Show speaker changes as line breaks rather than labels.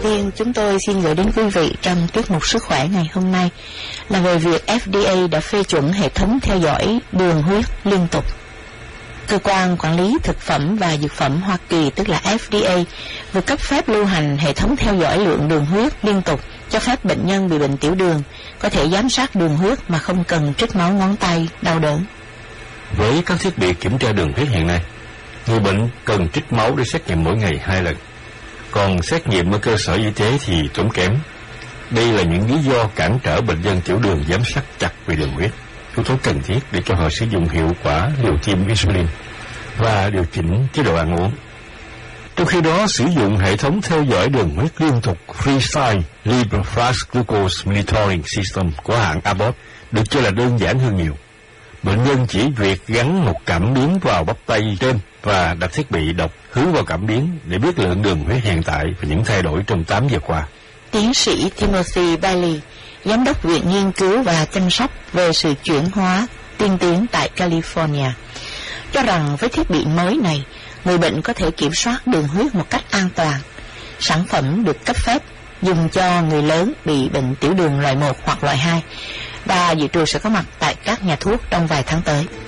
tiên chúng tôi xin gửi đến quý vị trong tiết mục sức khỏe ngày hôm nay là về việc FDA đã phê chuẩn hệ thống theo dõi đường huyết liên tục. Cơ quan Quản lý Thực phẩm và Dược phẩm Hoa Kỳ, tức là FDA, vừa cấp phép lưu hành hệ thống theo dõi lượng đường huyết liên tục, cho phép bệnh nhân bị bệnh tiểu đường có thể giám sát đường huyết mà không cần trích máu ngón tay đau đớn.
Với các thiết bị kiểm tra đường huyết hiện nay, người bệnh cần trích máu để xét nghiệm mỗi ngày 2 lần. Còn xét nghiệm ở cơ sở y tế thì tốn kém. Đây là những lý do cản trở bệnh nhân tiểu đường giám sát chặt về đường huyết, yếu tố cần thiết để cho họ sử dụng hiệu quả liều tiêm insulin và điều chỉnh chế độ ăn uống. Trong khi đó, sử dụng hệ thống theo dõi đường huyết liên tục Freestyle Libre Fast Glucose Monitoring System của hãng Abbott được cho là đơn giản hơn nhiều. Bệnh nhân chỉ việc gắn một cảm biến vào bắp tay trên và đặt thiết bị đọc hướng vào cảm biến để biết lượng đường huyết hiện tại và những thay đổi trong 8 giờ qua.
Tiến sĩ Timothy Bailey, giám đốc Viện Nghiên cứu và Chăm sóc về sự chuyển hóa tiên tiến tại California, cho rằng với thiết bị mới này, người bệnh có thể kiểm soát đường huyết một cách an toàn. Sản phẩm được cấp phép dùng cho người lớn bị bệnh tiểu đường loại 1 hoặc loại 2 và dự trù sẽ có mặt tại các nhà thuốc trong vài tháng tới.